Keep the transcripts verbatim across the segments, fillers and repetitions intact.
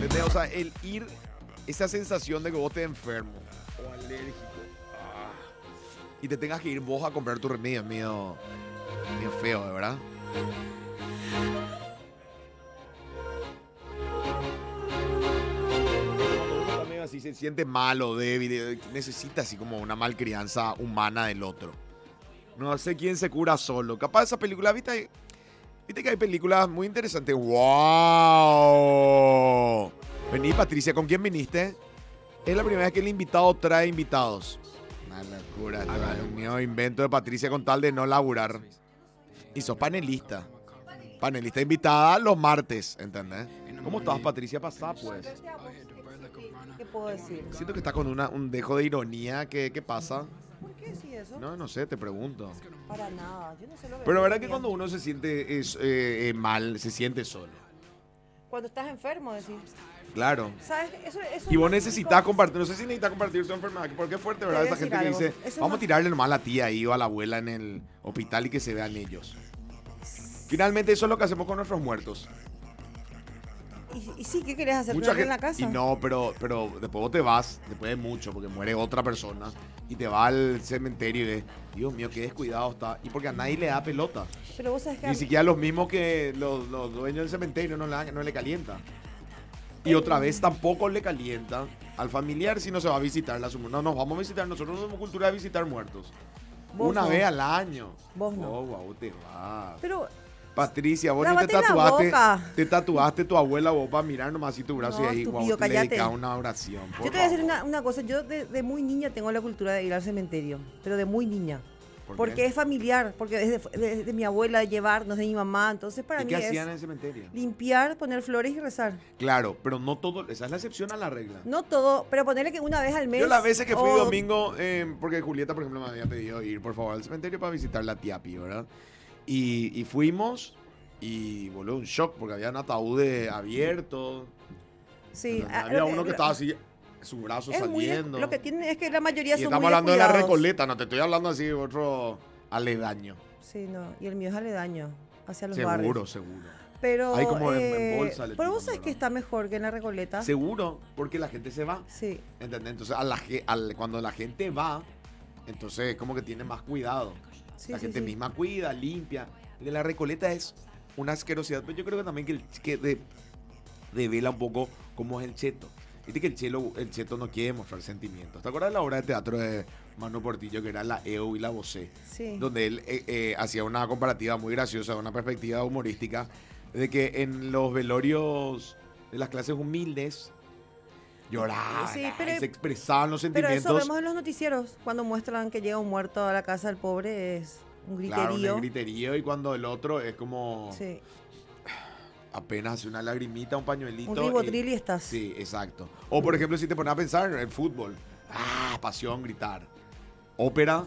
¿Entendés? O sea, el ir, esa sensación de que vos te enfermo o alérgico ah, y te tengas que ir vos a comprar tu remedio, es medio, medio feo, de verdad. Así se siente mal o débil, necesita así como una malcrianza humana del otro. No sé quién se cura solo. Capaz esa película, ¿viste? Viste que hay películas muy interesantes. ¡Wow! Vení, Patricia, ¿con quién viniste? Es la primera vez que el invitado trae invitados. Una locura, esto es un nuevo invento de Patricia con tal de no laburar. Y sos panelista. Panelista invitada los martes, ¿entendés? ¿Cómo estás, Patricia? Pasá, pues. ¿Qué puedo decir? Siento que está con una, un dejo de ironía. ¿Qué, qué pasa? ¿Por qué sí eso? No, no sé, te pregunto. Para nada, yo no sé lo que... Pero la verdad que cuando uno se siente es, eh, eh, mal, se siente solo. Cuando estás enfermo, decís. Claro. ¿Sabes? Eso, eso Y vos es necesitas más- compartir, no sé si necesitas compartir su enfermedad, porque es fuerte, ¿verdad? Te voy a Esa decir gente que algo. dice, Eso es vamos más- a tirarle nomás a la tía ahí o a la abuela en el hospital y que se vean ellos. Finalmente eso es lo que hacemos con nuestros muertos. Y, y sí, ¿qué querés hacer? Mucha ¿Tenerlo gente, en la casa? y no, pero, pero después vos te vas, después de mucho, porque muere otra persona, y te vas al cementerio y ves, Dios mío, qué descuidado está. Y porque a nadie le da pelota. Pero vos sabés que... Ni siquiera los mismos que los, los dueños del cementerio no le, dan- no le calienta. Y otra vez tampoco le calienta al familiar si no se va a visitar la suma. No, nos vamos a visitar. Nosotros no tenemos cultura de visitar muertos. Vos Una no. vez al año. Vos no. Oh, guau, te vas. Pero Patricia, vos ni te lávate la tatuaste. boca. Te tatuaste tu abuela vos para mirar nomás así tu brazo No, y ahí estúpido, guau, le cállate. dedicas una oración. por yo te voy a decir favor. una, una cosa. Yo de, de muy niña tengo la cultura de ir al cementerio. Pero de muy niña. ¿Por Porque qué? es familiar. Porque desde de, de mi abuela, llevarnos de mi mamá. Entonces para ¿Y mí qué es hacían en el cementerio? limpiar, poner flores y rezar. Claro, pero no todo. Esa es la excepción a la regla. No todo, pero ponerle que una vez al mes. Yo las veces que fui o- domingo, eh, porque Julieta, por ejemplo, me había pedido ir, por favor, al cementerio para visitar la tía Pi, ¿verdad? Y, y fuimos y voló un shock porque había un ataúd abierto. Sí, ah, había lo uno que lo- estaba así, su brazo es muy de- saliendo. lo que tiene es que la mayoría y son estamos muy hablando de la descuidados. Recoleta, no te estoy hablando así de otro aledaño. Sí, no, y el mío es aledaño hacia los Seguro, barrios. seguro. Pero, Ahí como en- en eh, bolsa le pero vos tiran, sabés que ¿verdad? está mejor que en la Recoleta. Seguro, porque la gente se va. Sí, ¿Entendés? Entonces, a la, ge- al- cuando la gente va, entonces como que tiene más cuidado. sí, la sí, gente sí. misma cuida, limpia. El de la Recoleta es una asquerosidad. Pero yo creo que también que, el, que de, devela un poco cómo es el cheto. Viste que el, chelo, el cheto no quiere mostrar sentimientos. ¿Te acuerdas de la obra de teatro de Manu Portillo, que era La E O y La Vocé? Sí. Donde él eh, eh, hacía una comparativa muy graciosa, una perspectiva humorística, de que en los velorios de las clases humildes lloraban, Sí, y pero- se expresaban los Pero sentimientos. eso vemos en los noticieros, cuando muestran que llega un muerto a la casa del pobre, es un Claro, griterío. un griterío, y cuando el otro es como Sí, apenas hace una lagrimita, un pañuelito. un ribotril y- y estás. Sí, exacto. O por ejemplo, si te pones a pensar en el fútbol, ah, pasión, gritar. Ópera.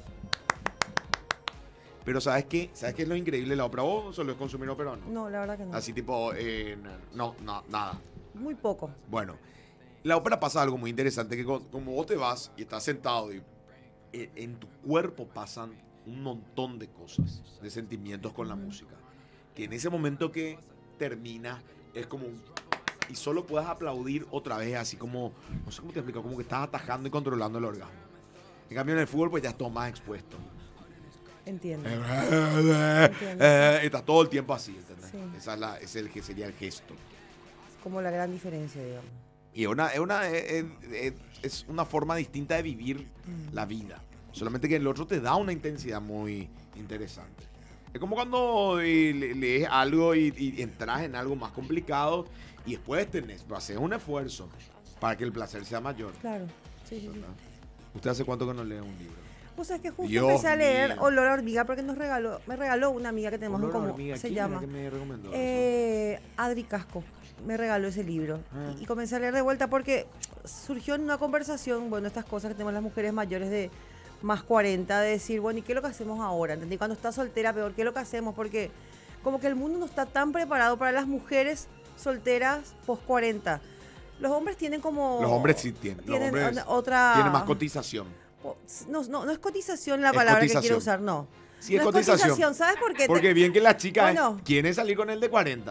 Pero ¿sabes qué? ¿Sabes qué es lo increíble de la ópera? ¿Vos solo es consumir ópera o no? No, la verdad que no. Así tipo, eh, no, no, nada. Muy poco. Bueno, la ópera pasa algo muy interesante, que co- como vos te vas y estás sentado y en, en tu cuerpo pasan un montón de cosas, de sentimientos con la música, que en ese momento que termina es como un... Y solo puedes aplaudir otra vez, así como, no sé cómo te explico, como que estás atajando y controlando el orgasmo. En cambio en el fútbol pues ya es todo más expuesto. Entiendo. Eh, Estás todo el tiempo así, ¿entendés? Sí. Esa es, la, es el que sería el gesto. Como la gran diferencia, digamos. Y es una, es, una, es, es- es una forma distinta de vivir Mm. la vida. Solamente que el otro te da una intensidad muy interesante. Es como cuando eh, le- lees algo y, y entras en algo más complicado y después tenés, haces un esfuerzo para que el placer sea mayor. Claro. Sí, sí, sí. ¿Verdad? ¿Usted hace cuánto que no lee un libro? Vos sabés que justo Dios empecé a leer mío. Olor a hormiga porque nos regaló, me regaló una amiga que tenemos en Olor a común. hormiga, Se ¿quién era llama que me recomendó eso? eh, Adri Casco. Me regaló ese libro. Ah. Y, y comencé a leer de vuelta porque surgió en una conversación, bueno, estas cosas que tenemos las mujeres mayores de más cuarenta, de decir, bueno, ¿y qué es lo que hacemos ahora? ¿Entendí? Cuando estás soltera, peor, ¿qué es lo que hacemos? Porque como que el mundo no está tan preparado para las mujeres solteras post cuarenta. Los hombres tienen como... Los hombres sí tienen. Los tienen hombres una- otra... tienen más cotización. No, no, no es cotización la Es palabra que cotización. quiero usar, no. Sí, es no cotización. ¿sabes por qué? Te- Porque bien que las chicas Bueno. quieren salir con el de cuarenta.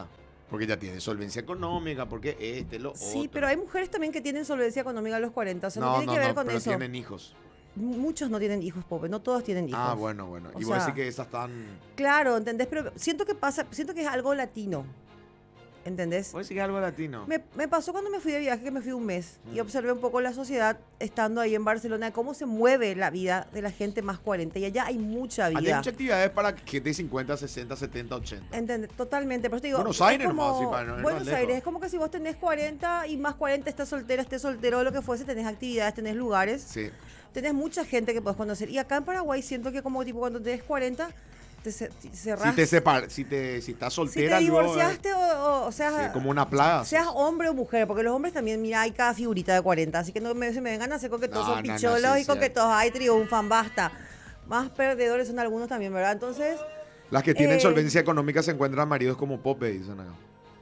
Porque ya tiene solvencia económica, porque este, lo Sí, otro. pero hay mujeres también que tienen solvencia económica a los cuarenta. O sea, no, No, tiene no, que ver no, con pero eso. tienen hijos. Muchos no tienen hijos, Pope. No todos tienen hijos. Ah, bueno, bueno. O Y vos sea, decís que esas están... Claro, ¿entendés? Pero siento que pasa, siento que es algo latino. ¿Entendés? Vos decís que es algo latino. Me, me pasó cuando me fui de viaje, que me fui un mes, y Mm. observé un poco la sociedad estando ahí en Barcelona, cómo se mueve la vida de la gente más cuarenta. Y allá hay mucha Allá hay vida. muchas actividades para gente de cincuenta, sesenta, setenta, ochenta. ¿Entendés? Totalmente. Por eso te digo, Buenos es Aires como- nomás, sí, para no ir más Buenos lejos. Aires, es como que si vos tenés cuarenta y más cuarenta, estás soltera, estés soltero, lo que fuese, tenés actividades, tenés lugares, Sí. tenés mucha gente que podés conocer. Y acá en Paraguay siento que como tipo cuando tenés cuarenta, te ce- te cerrás. Si te separ, si te, si estás Si soltera, te luego, eh, divorciaste o, o, o sea, sí, como una plaga. seas hombre o mujer, porque los hombres también, mira, hay cada figurita de cuarenta, así que no me, se me vengan a hacer con que todos No, son no, no, picholos sí, y con sí. que todos hay triunfan, basta. Más perdedores son algunos también, ¿verdad? Entonces, Las que tienen eh, solvencia económica se encuentran maridos como Pope, dicen acá.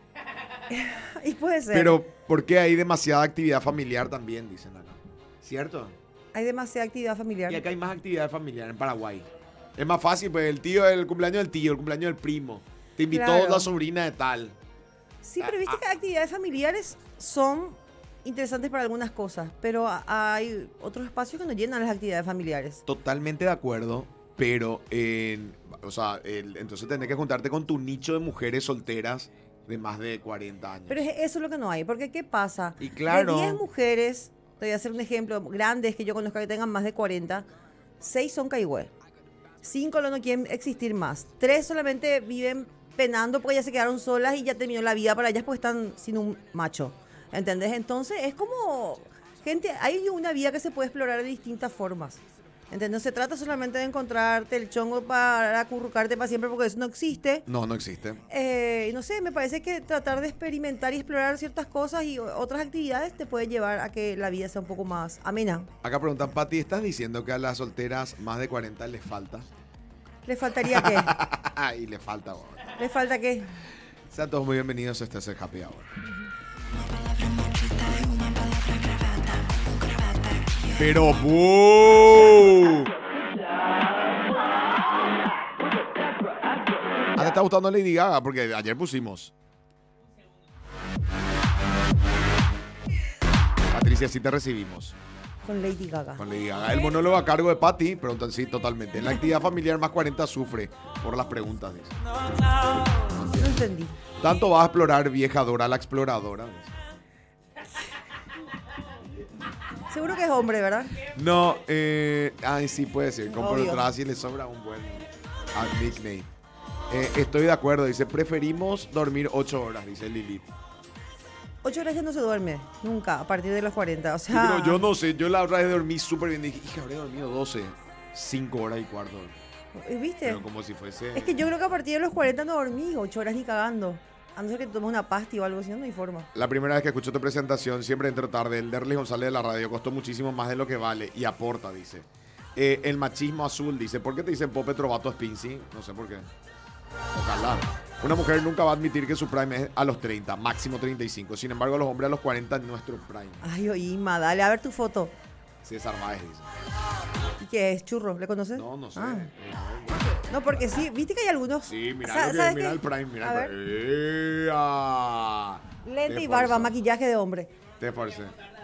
y puede ser. Pero, ¿por qué hay demasiada actividad familiar también, dicen acá? ¿Cierto? Hay demasiada actividad familiar. Y acá hay más actividad familiar en Paraguay. Es más fácil, pues el tío, el cumpleaños del tío, el cumpleaños del primo. Te invitó Claro. la sobrina de tal. Sí, pero Ah, viste que actividades familiares son interesantes para algunas cosas, pero a- hay otros espacios que no llenan las actividades familiares. Totalmente de acuerdo, pero en, o sea, el- entonces tenés que juntarte con tu nicho de mujeres solteras de más de cuarenta años. Pero es- eso es lo que no hay, porque ¿qué pasa? Y claro. De diez mujeres, te voy a hacer un ejemplo, grandes que yo conozca que tengan más de cuarenta, seis son caigüe. cinco no quieren existir más. tres solamente viven penando porque ya se quedaron solas y ya terminó la vida para ellas porque están sin un macho. ¿Entendés? Entonces es como, gente, hay una vida que se puede explorar de distintas formas. ¿Entendés? No se trata solamente de encontrarte el chongo para acurrucarte para siempre porque eso no existe. No, no existe. Eh, no sé, me parece que tratar de experimentar y explorar ciertas cosas y o- otras actividades te puede llevar a que la vida sea un poco más amena. Acá preguntan, Pati, ¿estás diciendo que a las solteras más de cuarenta les falta? ¿Le faltaría qué? Y le falta, bueno. ¿Le falta qué? Sean todos muy bienvenidos a este es el Happy Hour. Pero ¡bu! Ah, ¿te está gustando Lady Gaga? Porque ayer pusimos. Patricia, sí te recibimos Con Lady Gaga. con Lady Gaga. El monólogo a cargo de Patty, preguntan, sí, totalmente. En la actividad familiar más cuarenta sufre por las preguntas, dice. No entendí. Tanto vas a explorar, vieja Dora la exploradora. dice. Seguro que es hombre, ¿verdad? No, eh, ay, sí puede ser. Como por Obvio. detrás sí le sobra un buen ah, nickname. Eh, estoy de acuerdo, dice, preferimos dormir ocho horas, dice Lilith. Ocho horas ya no se duerme, nunca, a partir de los cuarenta. O Sí, sea, pero yo no sé, yo la otra vez dormí súper bien. Dije, hija, habré dormido doce, cinco horas y cuarto. ¿viste? Pero como si fuese... Es que yo creo que a partir de los cuarenta no dormí ocho horas ni cagando. A no ser que tomes una pasta o algo así, no hay forma. La primera vez que escucho tu presentación, siempre entro tarde. El Derlis González de la radio costó muchísimo más de lo que vale y aporta, dice. Eh, el machismo azul, dice. ¿Por qué te dicen Pope Trovato Spincy? No sé por qué. Ojalá. Una mujer nunca va a admitir que su prime es a los treinta, máximo treinta y cinco. Sin embargo, los hombres a los cuarenta es nuestro prime. Ay, Oima, dale a ver tu foto. César Báez dice. ¿Y qué es? ¿Churro? ¿Le conoces? No, no sé. Ah. Eh, No, porque sí, viste que hay algunos. Sí, mira, Sa- lo que, ¿sabes mira qué? el prime, mira A el prime. ¡Ea! Lente Te y barba, esforcé, maquillaje de hombre. Te esforcé.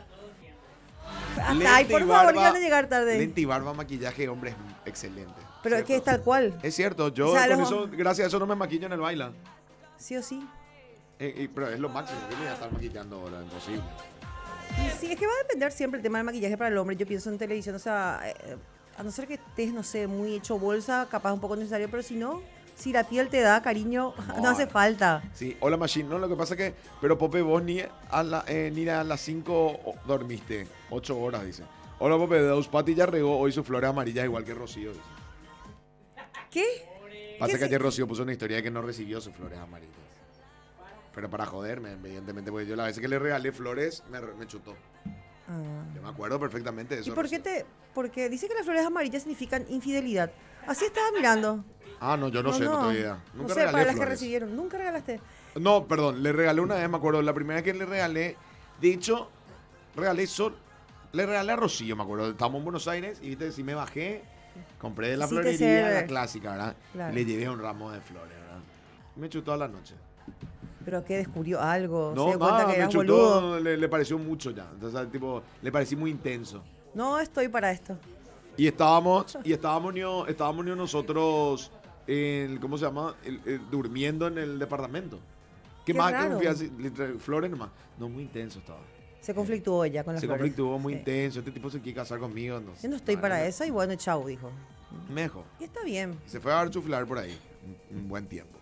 Hasta Lente ahí, y por favor, barba- ya no llegar tarde. Lente y barba, maquillaje, hombre, es excelente. Pero es que es ¿Cierto? tal cual. Es cierto, yo O sea, con los- eso, gracias a eso no me maquillo en el baile. Sí o sí. Eh, y- pero es lo máximo, que voy a estar maquillando ahora, imposible. Y sí, es que va a depender siempre el tema del maquillaje para el hombre. Yo pienso en televisión, o sea, eh, a no ser que estés, no sé, muy hecho bolsa, capaz un poco necesario, pero si no, si la piel te da cariño, no, No, hace falta. Sí, hola Machine, no, lo que pasa es que, pero Pope, vos ni a, la, eh, ni a las cinco dormiste, ocho horas, dice. Hola Pope, Dos Pati ya regó hoy sus flores amarillas igual que Rocío, dice. ¿Qué? Pasa ¿Qué que se- ayer Rocío puso una historia de que no recibió sus flores amarillas. Pero para joderme, evidentemente, porque yo la vez que le regalé flores, me, me chutó. Ah. Yo me acuerdo perfectamente de eso. ¿Y por qué Rocío. te...? Porque dice que las flores amarillas significan infidelidad. Así estaba mirando. Ah, no, yo no, sé, no tengo idea. No Nunca sé, regalé para las que flores. recibieron. Nunca regalaste. No, perdón, le regalé una vez, me acuerdo, la primera vez que le regalé, de hecho, regalé sol, le regalé a Rocío, me acuerdo, estábamos en Buenos Aires y viste, si me bajé, compré de la Quisiste florería, ser- la clásica, ¿verdad? Claro. Y le llevé un ramo de flores, ¿verdad? Me chutó a la noche. Pero que descubrió algo, No, se dio cuenta nada, que me eras chutó, boludo. le, le pareció mucho ya. Entonces, tipo, le parecí muy intenso. No estoy para esto. Y estábamos, y estábamos, ni- estábamos ni nosotros, en, ¿cómo se llama? El- el- durmiendo en el departamento. ¿Qué, Qué más? raro. ¿Qué así? Literal, Flores nomás. No, muy intenso estaba. Se conflictuó ella con las Se flores. conflictuó muy Sí. intenso. Este tipo se quiere casar conmigo. No, Yo no estoy no, para no, eso y bueno, chau, dijo. Mejor. Y está bien. Se fue a dar chuflar por ahí. Un, un buen tiempo.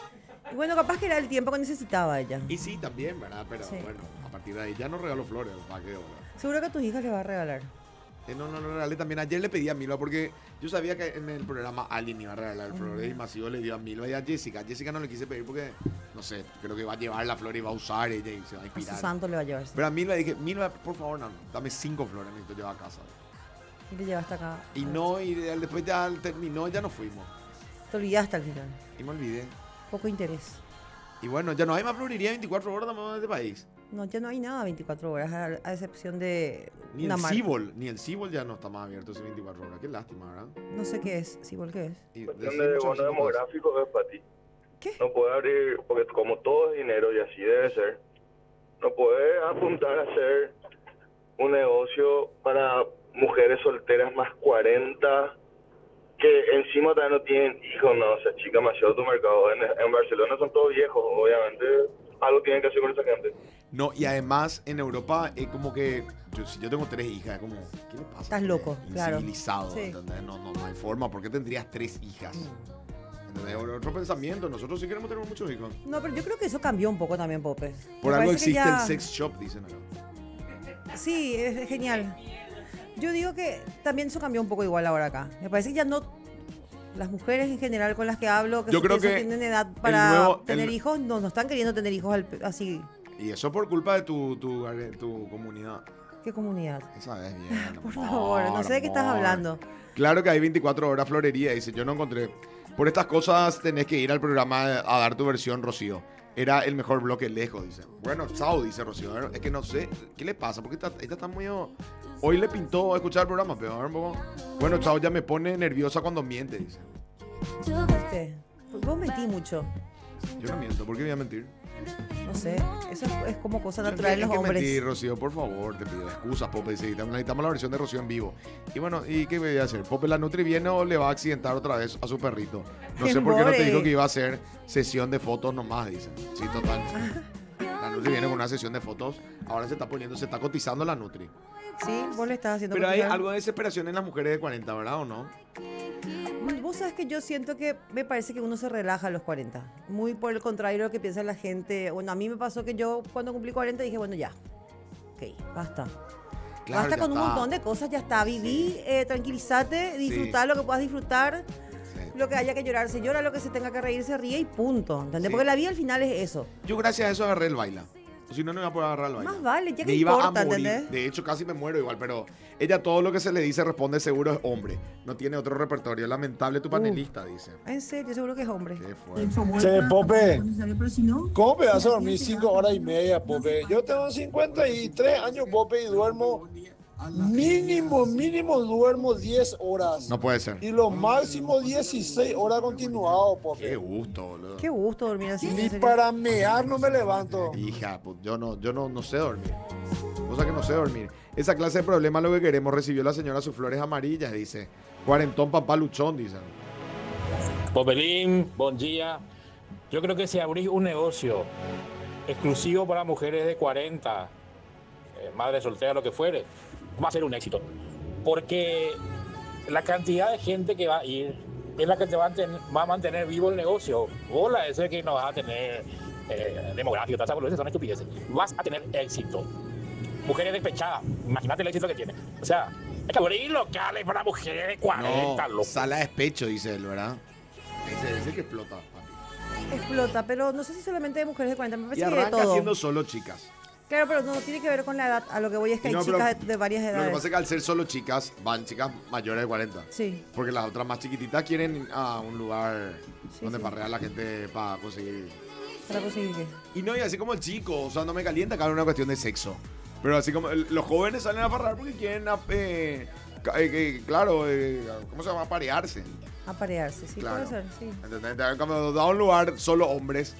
Y bueno, capaz que era el tiempo que necesitaba ella. Y sí, también, ¿verdad? Pero Sí. bueno, a partir de ahí ya no regaló flores. ¿Para qué, verdad? Seguro que a tus hijas les va a regalar. Eh, no, no, no regalé también. Ayer le pedí a Milva porque yo sabía que en el programa alguien iba a regalar flores y Masivo le dio a Milva y a Jessica. A Jessica no le quise pedir porque, no sé, creo que va a llevar la flor y va a usar ella y se va a A inspirar. su santo le va a llevar. Pero a Milva dije, Milva, por favor, no, dame cinco flores, necesito llevar a casa. Y le llevaste acá. Y no, y de- después ya terminó, ya no fuimos. Te olvidaste al final. Y me olvidé. Poco interés. Y bueno, ya no hay más florería veinticuatro horas tampoco en este país. No, ya no hay nada veinticuatro horas, a, a excepción de Ni una el marca. Cibol, ni el Cibol ya no está más abierto hace veinticuatro horas. Qué lástima, ¿verdad? No sé qué es. ¿Sí, qué es? Y Cuestión decir de muchas bono cosas. demográfico es para ti. ¿Qué? No puede abrir, porque como todo es dinero y así debe ser, no puede apuntar a hacer un negocio para mujeres solteras más cuarenta que encima también no tienen hijos, no, o sea, chica, demasiado tu mercado. En, en Barcelona son todos viejos, obviamente, algo tienen que hacer con esa gente. No, y además en Europa es como que yo, si yo tengo tres hijas, es como, ¿qué le pasa? Estás loco, claro. Incivilizado, Sí. ¿entendés? No, no, no hay forma. ¿Por qué tendrías tres hijas? ¿Entendés? Otro pensamiento. Nosotros sí queremos tener muchos hijos. No, pero yo creo que eso cambió un poco también, Pope. Por Me algo parece que existe ya- el sex shop, dicen acá. Sí, es genial. Yo digo que también eso cambió un poco igual ahora acá. Me parece que ya no... Las mujeres en general con las que hablo, que Yo se creo piensan que tienen edad el para nuevo- tener el- hijos, no, no están queriendo tener hijos al- así. Y eso por culpa de tu, tu, tu comunidad. ¿Qué comunidad? Esa es bien. Por amor, favor, no sé de qué estás amor. hablando. Claro que hay veinticuatro horas florería, dice, yo no encontré. Por estas cosas tenés que ir al programa a dar tu versión, Rocío. Era el mejor bloque lejos, dice. Bueno, chao, dice Rocío. Es que no sé, ¿qué le pasa? Porque esta, esta está muy... Hoy le pintó escuchar el programa, pero ahora un poco... Bueno, chao, ya me pone nerviosa cuando miente, dice. ¿Viste? Pues vos mentí mucho. Yo no miento, ¿por qué voy a mentir? No sé, eso es, es como cosa Yo natural en no los hay que hombres. mentir, Rocío, por favor, te pido excusas, Pope. Dice, necesitamos la versión de Rocío en vivo. Y bueno, ¿y qué voy a hacer? ¿Pope la Nutri viene o le va a accidentar otra vez a su perrito? No sé por qué no te Embore. dijo que iba a hacer sesión de fotos nomás, dice. Sí, total. La Nutri viene con una sesión de fotos. Ahora se está poniendo, se está cotizando la Nutri. Sí, vos le estás haciendo Pero hay cotizar. algo de desesperación en las mujeres de cuarenta, ¿verdad o no? Vos sabes que yo siento que me parece que uno se relaja a los cuarenta. Muy por el contrario de lo que piensa la gente. Bueno, a mí me pasó que yo cuando cumplí cuarenta dije, bueno, ya. Ok, basta. Claro, basta ya con un está. montón de cosas, ya está. Viví, eh, tranquilízate, disfrutar lo que puedas disfrutar. Sí. Lo que haya que llorar se llora, lo que se tenga que reír se ríe y punto. ¿Entendés? Sí. Porque la vida al final es eso. Yo gracias a eso agarré el baila. O si no, no iba a poder agarrar el baila. Más vale, ya que Me iba importa, a morir. ¿entendés? De hecho, casi me muero igual, pero ella todo lo que se le dice responde seguro es hombre. No tiene otro repertorio. Lamentable tu panelista, dice. En serio, seguro que es hombre. Qué fuerte. Che, Pope, ¿cómo me vas a dormir cinco horas y media, Pope? Yo tengo cincuenta y tres años, Pope, y duermo mínimo, mínimo duermo diez horas. No puede ser. Y lo máximo dieciséis horas continuado, Qué Pope. gusto, boludo. Qué gusto dormir así. en Ni serio. para mear no me levanto. Hija, pues yo no, yo no, no sé dormir. Cosa que no sé dormir. Esa clase de problema lo que queremos. Recibió la señora sus flores amarillas, dice. Cuarentón, papá luchón, dicen. Popelín, buen día. Yo creo que si abrís un negocio exclusivo para mujeres de cuarenta, eh, madre soltera, lo que fuere, va a ser un éxito. Porque la cantidad de gente que va a ir es la que te va a, mantener, va a mantener vivo el negocio. Bola, ese que no vas a tener eh, demográfico, todas esas boludeces son estupideces. Vas a tener éxito. Mujeres despechadas, imagínate el éxito que tiene. O sea, hay que abrir locales para mujeres de cuarenta, No, loco. sala de despecho, dice él, ¿verdad? Ese, ese que explota, papi. Explota, pero no sé si solamente de mujeres de cuarenta, me Y parece que de arranca todo. siendo solo chicas. Claro, pero no tiene que ver con la edad. A lo que voy es que hay No, pero chicas de, de varias Lo que edades. pasa es que al ser solo chicas, van chicas mayores de cuarenta. Sí, Porque las otras más chiquititas quieren ir a un lugar Sí, donde sí. parrea la gente para conseguir. para conseguir que. Y no, y así como el chico, o sea, no me calienta, cada una cuestión de sexo. Pero así como el- los jóvenes salen a farrar porque quieren, eh, ca- eh, que- claro, eh, ¿cómo se llama? Aparearse. Aparearse, sí, Claro. puede ser, sí. ¿Entendés? Cuando da un lugar solo hombres,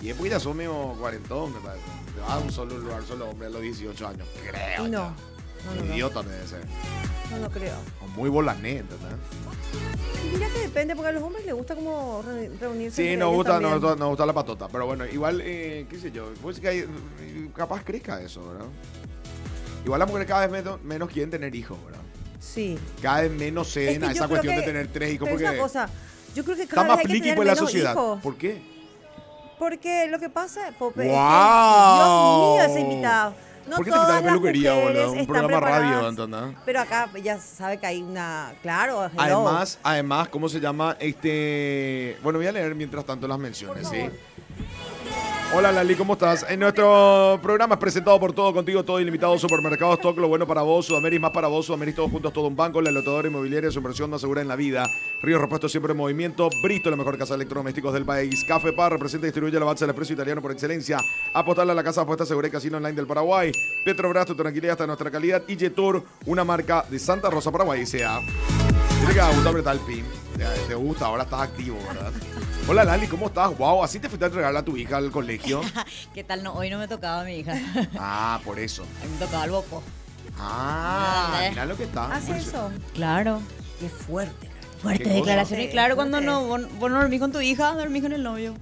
Y es porque ya son medio cuarentón, me parece. Te vas a un solo lugar, solo hombre a los dieciocho años. Creo. Y no. ya. No, no, no. Idiota debe ser. No, no creo. O muy bolané, ¿entendés? Y mira que depende, porque a los hombres les gusta como re- reunirse. Sí, entre nos ellos gusta, nos, también. gusta- nos gusta la patota. Pero bueno, igual, eh, qué sé yo. Pues que hay, capaz crezca eso, ¿verdad? Igual las mujeres cada vez menos, menos quieren tener hijos, ¿verdad? Sí. Cada vez menos Es ceden que a yo esa creo cuestión que- de tener tres hijos pero es porque una cosa, yo creo que está cada más vez hay que pliqui tener pues la menos sociedad. hijos. ¿Por qué? Porque lo que pasa, Pope, ¡Wow! es que, Dios mío, ese invitado. No ¿Por qué te todas quitas la las peluquería, mujeres boludo? Un están programa radio, preparadas. ¿entendés? Pero acá ya sabe que hay una, claro, hello. Además, además, ¿cómo se llama? Este, bueno, voy a leer mientras tanto las menciones, Por ¿sí? favor. Hola Lali, ¿cómo estás? En nuestro programa es presentado por Todo Contigo, Todo Ilimitado, Supermercados Stock, lo bueno para vos, Sudameris más para vos, Sudameris todos juntos, todo un banco, la lotadora inmobiliaria, su inversión más segura en la vida. Ríos Repuestos siempre en movimiento, Bristol, la mejor casa de electrodomésticos del país. Café Par, representa y distribuye la base del precio italiano por excelencia. Apostarle a la casa de apuestas segura y casino online del Paraguay. Petrobras, tu tranquilidad hasta nuestra calidad. Y Jetur, una marca de Santa Rosa, Paraguay, S A Tiene que gustar apretar el pin. Te, te gusta, ahora estás activo, ¿verdad? Hola Lali, ¿cómo estás? Wow, así te fuiste a entregar a tu hija al colegio. ¿Qué tal? No, hoy no me tocaba a mi hija. Ah, por eso. Hoy me tocaba el bopo. Ah, Dale. mira lo que está. ¿Hace eso? Claro. Qué fuerte. Fuerte ¿Qué cosa? declaración. Y Sí, claro, cuando fuerte. no, vos, vos no dormís con tu hija, dormís con el novio.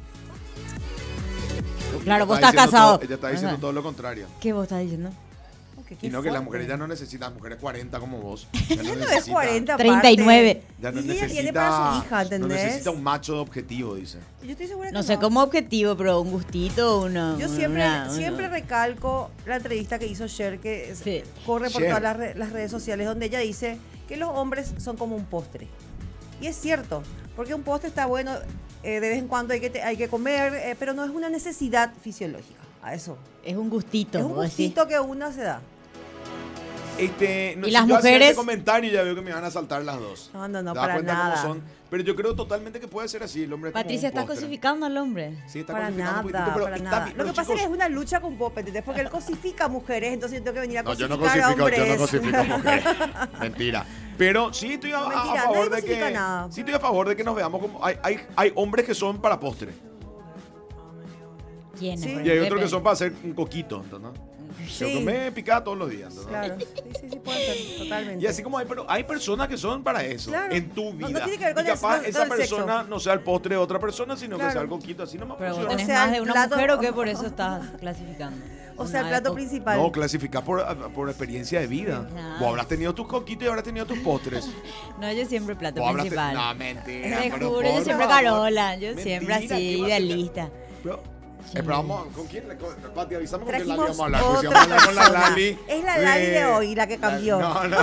Ella Claro, vos está estás diciendo casado. todo- ella está diciendo Ajá. todo lo contrario. ¿Qué vos estás diciendo? Ok, qué Y no, que las fuerte. mujeres ya no necesitan, mujeres cuarenta como vos. Ya no Ella no es necesita- cuarenta, treinta y nueve. Ya no Y ella necesita, tiene para su hija, no ¿entendés? necesita un macho de objetivo, dice. Yo estoy segura que No sé cómo objetivo, pero un gustito, una. Yo siempre, una- una- siempre recalco la entrevista que hizo Cher, que es- Sí. corre por Cher. todas las, re- las redes sociales, donde ella dice que los hombres son como un postre. Y es cierto, porque un postre está bueno, eh, de vez en cuando hay que, te- hay que comer, eh, pero no es una necesidad fisiológica. A eso. Es un gustito. Es un vos decís. gustito que uno se da. Este, no, Y si las yo hacía mujeres- ese comentario ya veo que me van a saltar las dos. No, no, no, ¿Te das para cuenta cómo nada. son? Pero yo creo totalmente que puede ser así. El hombre es como Patricia, un ¿estás postre. cosificando al hombre? Sí, está Para cosificando un poquitito, nada, pero para está nada. bien, Lo que pero, pasa es que es chicos, una lucha con Pop, ¿entendés? Porque él cosifica a mujeres, entonces yo tengo que venir a No, yo cosificar no cosifico, hombres. yo no cosifico mujeres. Mentira. Pero sí estoy a, No, a- mentira, a favor nadie de cosifica que nada. sí estoy a favor de que nos veamos como hay, hay, hay hombres que son para postre ¿Quién es? Sí. por y hay ejemplo? otros que son para hacer un coquito, ¿entendés? Sí. Yo comé picada todos los días, ¿entendés? Claro, sí, sí, sí, puede ser, totalmente. Y así como hay, pero hay personas que son para eso Claro. en tu No- vida. no tiene que ver con y el- capaz no- esa no el sexo. persona no sea el postre de otra persona, sino que Claro. sea el coquito, así no me Pero vos funciona. tenés O sea, más de el una plato- mujer o qué, por eso estás clasificando. O sea, el Una plato de co- principal. No, clasificar por, por experiencia de vida. Ah. Vos habrás tenido tus coquitos y habrás tenido tus postres. No, yo siempre plato Vos habrás te- principal. No, mentira. Te pero juro, yo por siempre favor. Carola, yo Mentira, siempre así, ¿qué va a ser? idealista. Pero, Sí. eh, pero vamos, ¿con quién? Con, Pati, avísame con quién Lali Trajimos vamos a hablar. Porque si otra vamos a hablar con la persona. Lali. Es la Lali de hoy, la que cambió. No, no.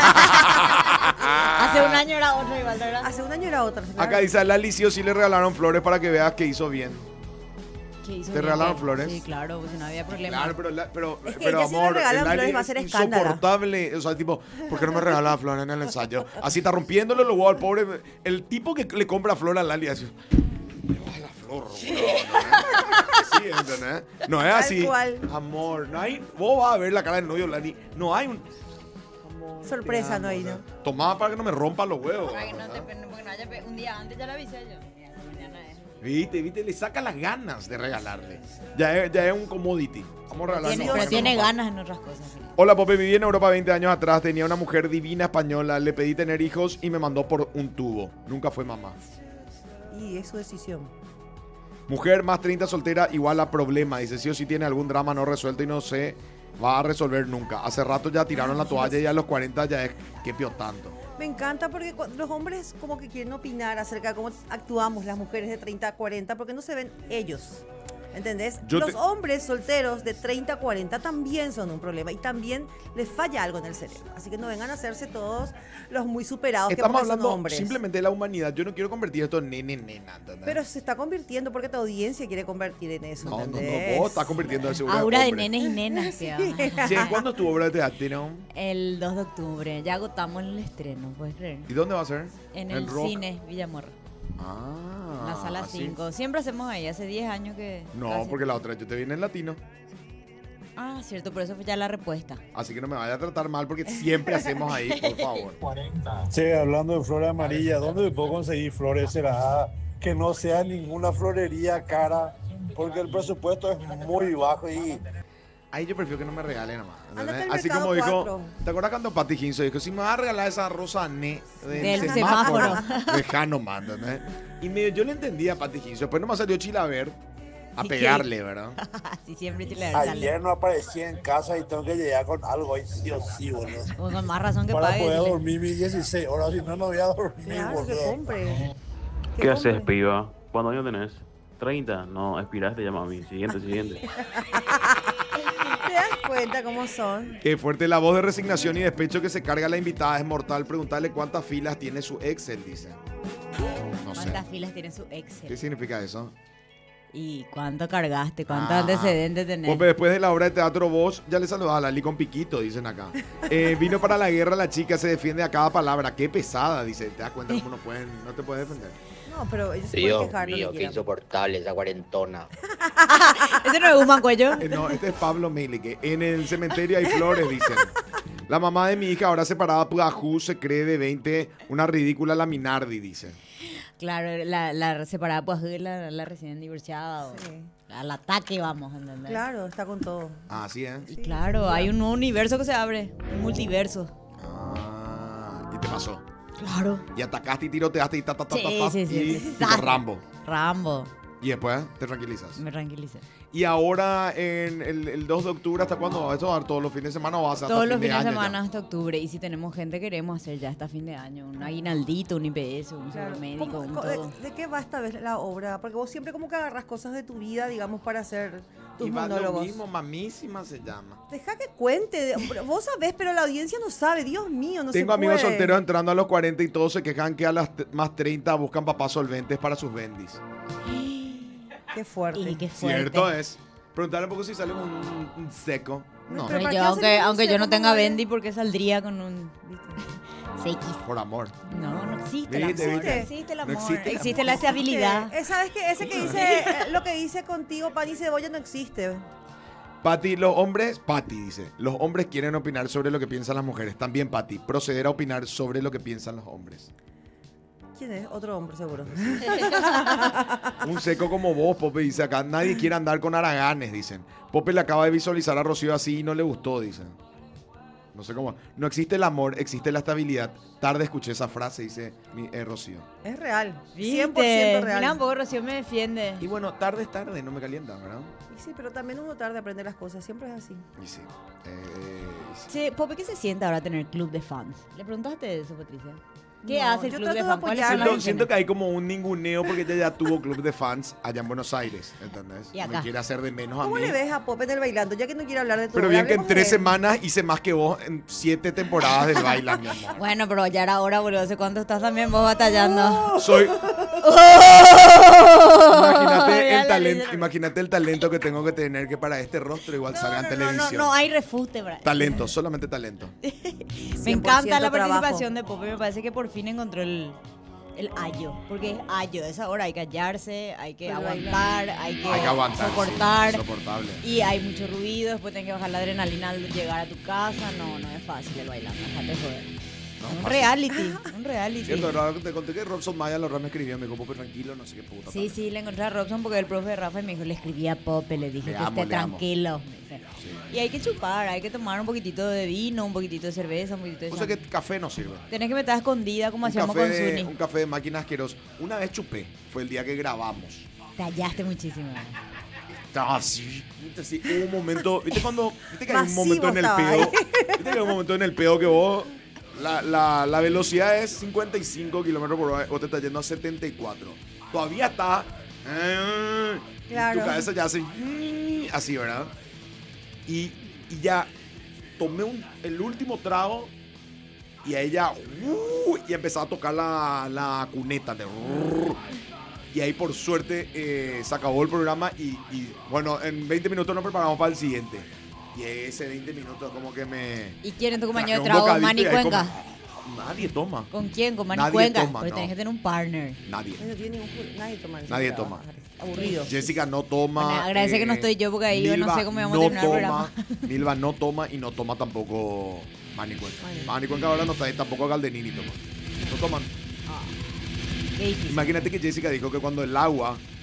Hace un año era otra igual, ¿verdad? Hace un año era otra. claro. Acá dice a Lali sí o sí le regalaron flores para que veas que hizo bien. ¿Qué hizo ¿Te bien? regalaron ¿Qué? flores? Sí, claro, pues no había problema. Claro, pero, la- pero, Es que pero ella si le amor, regalan el Lali flores va a es ser escándalo. insoportable. O sea, tipo, ¿por qué no me regalaba flores en el ensayo? Así está rompiéndole los huevos al pobre. El tipo que le compra flor a Lali, así. Me baja la flor, bro. Sí, ¿entendés? No es Tal así. cual. Amor, no hay. Vos vas a ver la cara del novio, Lali. No hay un. Sorpresa, Te no amo, hay, o sea, ¿no? Tomá para que no me rompa los huevos. Para que no te, ¿verdad? porque no haya pe- un día antes ya la avisé yo. Mira, mañana es. Viste, viste, le saca las ganas de regalarle. Ya es, ya es un commodity. Vamos a regalarle. Tiene, Dios, pero sí. tiene ganas en otras cosas. Hola, Pope, viví en Europa veinte años atrás, tenía una mujer divina española, le pedí tener hijos y me mandó por un tubo. Nunca fue mamá. Y es su decisión. Mujer más treinta soltera igual a problema. Dice, sí o sí tiene algún drama no resuelto y no se va a resolver nunca. Hace rato ya tiraron la toalla y a los cuarenta ya es que pio tanto. Me encanta porque cu- los hombres como que quieren opinar acerca de cómo actuamos las mujeres de treinta a cuarenta porque no se ven ellos. ¿Entendés? Yo Los te- hombres solteros de treinta a cuarenta también son un problema y también les falla algo en el cerebro. Así que no vengan a hacerse todos los muy superados Estamos que porque son hablando hombres. simplemente de la humanidad. Yo no quiero convertir esto en nene, nena. ¿entendés? Pero se está convirtiendo porque tu audiencia quiere convertir en eso. no, no, no, ¿entendés? vos estás convirtiendo en seguro. Aura de nenes y nenas. que va. Sí, ¿cuándo estuvo obra de teatro? El dos de octubre. Ya agotamos el estreno, ¿puedes creer? ¿Y dónde va a ser? En el Rock. cine Villamorra. Ah. La sala ¿así? cinco. Siempre hacemos ahí, hace diez años que. No, casi. porque la otra yo te viene en latino. Ah, cierto, por eso fue ya la respuesta. Así que no me vaya a tratar mal porque siempre hacemos ahí, por favor. Che, hablando de flores amarillas, ¿dónde me puedo conseguir flores? ¿Será que no sea ninguna florería cara porque el presupuesto es muy bajo y Ahí yo prefiero que no me regalen nomás. ¿entendés? Ándate al Así Mercado como dijo, cuatro. ¿te acuerdas cuando Pati Hinso dijo, si me vas a regalar esa rosa ne del, Del semáforo, dejá nomás, ¿entendés? Y medio yo le entendía a Pati Hinso, después nomás salió Chilaver a Sí, pegarle, ¿verdad? Así siempre te le ayer no aparecí en casa y tengo que llegar con algo ahí sí o sí, boludo. O con más razón que Para pague. poder dile. dormir mis dieciséis horas, si no, no voy a dormir, Claro, que boludo. compre. Que ¿Qué haces, compre. piba? ¿Cuántos años tenés? ¿treinta? No, expiraste, llama a mí. Siguiente, siguiente. ¿Te das cuenta cómo son? Qué fuerte la voz de resignación y despecho que se carga la invitada. Es mortal preguntarle cuántas filas tiene su Excel, dice. No sé. ¿Cuántas filas tiene su ¿Qué Excel? significa eso? ¿Y cuánto cargaste? ¿Cuántos Ah. antecedentes tenés? Pope, después de la obra de teatro vos ya le saludás a Lali con piquito, dicen acá. Eh, vino para la guerra, la chica se defiende a cada palabra. Qué pesada, dice. ¿Te das cuenta cómo no, pueden, no te puedes defender? No, pero ellos se pueden Dios quejar lo mío, que qué quieran. insoportable esa cuarentona. ¿Ese no es Guzmán Cuello? Eh, no, este es Pablo Meile, que en el cementerio hay flores, dicen. La mamá de mi hija, ahora separada Pudajú, se cree de veinte, una ridícula la Minardi, dice. Claro, la, la separada pues la, la recién divorciada. o- Sí. Al ataque vamos, ¿entendés? Claro, está con todo. Ah, sí, ¿eh? Y claro, hay un nuevo universo que se abre, un multiverso. Ah, y te pasó. Claro. Y atacaste y tiroteaste y ta, ta, ta, Sí, ta, ta, sí, sí. y Sí. tipo Rambo. Rambo, Y después te tranquilizas. me tranquilicé. Y ahora, en el, el dos de octubre, ¿hasta cuándo? ¿Esto va a dar todos los fines de semana o va a ser hasta Todos fin los de fines de año ya? semana hasta octubre. Y si tenemos gente, queremos hacer ya hasta fin de año. Un aguinaldito, un I P S, un Claro. seguro médico, ¿Cómo- un co- todo. de, de qué va esta vez la obra? Porque vos siempre como que agarras cosas de tu vida, digamos, para hacer tus Y va lo monólogos. mismo, mamísima se llama. Deja que cuente. de- Vos sabés, pero la audiencia no sabe. Dios mío, no se Tengo amigos puede. solteros entrando a los cuarenta y todos se quejan que a las t- más treinta buscan papás solventes para sus bendis. Qué fuerte. Y qué fuerte. Cierto es. Preguntarle un poco si sale un, un seco. No, Pero Pero ¿para yo, qué aunque, hacer un aunque yo seco? no ¿Cómo tenga vale? Bendy, porque saldría con un C X. por amor. No, no existe el Viste, amor. viste. No existe el No amor. existe el existe amor. la estabilidad. Eh, ¿Sabes qué? Ese que dice, eh, lo que dice contigo, pan y cebolla, no existe. Pati, los hombres, Pati dice, los hombres quieren opinar sobre lo que piensan las mujeres. También, Pati, proceder a opinar sobre lo que piensan los hombres. ¿Quién es? Otro hombre, seguro. Un seco como vos, Pope, dice acá. Nadie quiere andar con haraganes, dicen. Pope le acaba de visualizar a Rocío así y no le gustó, dicen. No sé cómo. No existe el amor, existe la estabilidad. Tarde escuché esa frase, dice mi, eh, Rocío. Es real. ¿Viste? cien por ciento real. Mira, un poco Rocío me defiende. Y bueno, tarde es tarde, no me calienta, ¿verdad? Y sí, pero también uno tarde a aprender las cosas. Siempre es así. Y sí. Eh, y sí. Che, Pope, ¿qué se siente ahora tener club de fans? ¿Le preguntaste eso, Patricia? ¿Qué No, hace el yo club de trato de fans? ¿Cuáles son apoyarlo. las Siento, siento que funciones? hay como un ninguneo porque ella ya tuvo club de fans allá en Buenos Aires, ¿entendés? Y acá. Me quiere hacer de menos a ¿Cómo mí. le ves a Pop en el bailando? Ya que no quiere hablar de tu Pero obra, bien que en hablemos tres de- semanas hice más que vos en siete temporadas del Bailan, mi amor. Bueno, pero ya era hora, boludo. ¿Hace cuánto estás también vos batallando? Soy. Imagínate Mira el la talento, risa. imagínate el talento que tengo que tener que para este rostro igual No, salga en no, no, no, televisión. no hay refute, bro. Talento, solamente talento. Me encanta la trabajo. participación de Pope. Me parece que por fin encontró el, el ayo. Porque es ayo. Esa hora hay que hallarse, hay que Pero aguantar, hay que, Hay que aguantar. sí, soportar. insoportable. Y hay mucho ruido, después tienes que bajar la adrenalina al llegar a tu casa. No, no es fácil el bailar, déjate joder. No, un fácil. reality, un reality. Cierto, raro que te conté que Robson Maya lo me escribió, me dijo, Pope, tranquilo, no sé qué puta. Sí, sí, le encontré a Robson porque el profe de Rafa me dijo, le escribí a Pope, le dije Le que amo, esté le amo. tranquilo. me dice. Sí. Y hay que chupar, hay que tomar un poquitito de vino, un poquito de cerveza, un poquitito de O sea que champán. café no sirve. Tenés que meter a escondida como Un hacíamos café, con de, Zuni. un café de máquina asqueroso. Una vez chupé, fue el día que grabamos. Te hallaste muchísimo. Estaba así, viste, así, hubo un momento, viste cuando, viste que hay un Masivo momento en el estaba pedo, ahí. viste que hay un momento en el pedo que vos, la, la, la velocidad es cincuenta y cinco kilómetros por hora, vos te estás yendo a setenta y cuatro. Todavía está, eh, y Claro. tu cabeza ya hace, mm, así, ¿verdad? Y, y ya tomé un- el último trago y a ella, uh, y empezaba a tocar la, la cuneta de... Y ahí por suerte eh, se acabó el programa y, y, bueno, en veinte minutos nos preparamos para el siguiente. Y ese veinte minutos como que me... ¿Y quién en tu compañero de traje un trago? bocadito Manny y ahí Cuenca. como- Nadie toma. ¿Con quién? ¿Con Manny Nadie Cuenca? toma, Porque no. tenés que tener un partner. Nadie. No tiene ningún ju- nadie toma. ese Nadie trabajo. toma. Aburrido. Jessica no toma. Bueno, agradece que no estoy yo porque ahí yo no sé cómo íbamos a terminar el programa. Milva no toma y no toma tampoco Manny Cuenca. Manny. Manny Cuenca ahora no está ahí, tampoco Galdenini toma. No toman. Qué difícil. Imagínate que Jessica dijo que cuando el agua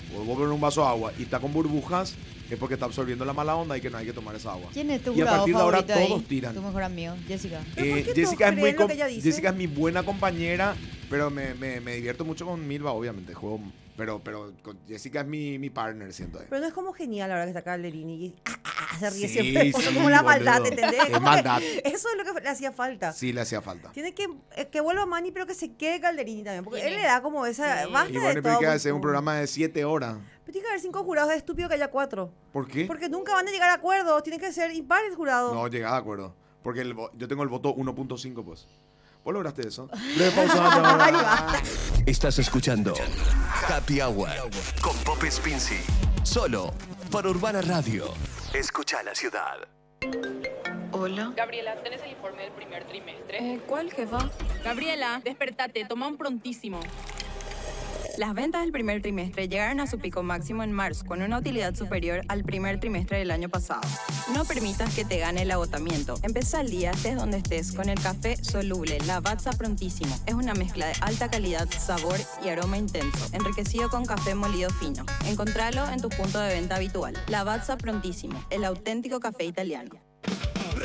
o vos pones un vaso de agua y está con burbujas, es porque está absorbiendo la mala onda y que no hay que tomar esa agua. ¿Quién es tu Y a jurado partir de ahora favorito ahí? todos tiran. Tu mejor amigo, Jessica. ¿Pero por Eh, qué todos Jessica, es muy creen lo com- que ella dice? Jessica es mi buena compañera, pero me, me, me divierto mucho con Milva, obviamente. Juego, pero, pero con Jessica es mi, mi partner, siento. Pero no es como genial ahora que está Calderini y ah, ah, ah, se ríe Sí, siempre. sí, como la maldad, boludo. ¿entendés? Es Como que maldad. Eso es lo que le hacía falta. Sí, le hacía falta. Tiene que, eh, que vuelva Manny, pero que se quede Calderini también. Porque Tiene. él le da como esa. Sí. Basta Y de bueno, pero todo. hay que muy hacer un cool. programa de siete horas. Pero tiene que haber cinco jurados. Es estúpido que haya cuatro. ¿Por qué? Porque nunca van a llegar a acuerdos. Tienen que ser impares jurados. No, llegaba de acuerdo. Porque el vo- yo tengo el voto uno punto cinco, pues. ¿Vos lograste eso? Breve pausa. Ay, basta. Estás escuchando Happy Hour con Pop Spincy. Solo por Urbana Radio. Escucha la ciudad. Hola. Gabriela, ¿tenés el informe del primer trimestre? Eh, ¿Cuál, jefa? Gabriela, despertate, toma un prontísimo. Las ventas del primer trimestre llegaron a su pico máximo en marzo, con una utilidad superior al primer trimestre del año pasado. No permitas que te gane el agotamiento. Empezá el día, estés donde estés, con el café soluble Lavazza Prontísimo. Es una mezcla de alta calidad, sabor y aroma intenso, enriquecido con café molido fino. Encontralo en tu punto de venta habitual. Lavazza Prontísimo, el auténtico café italiano.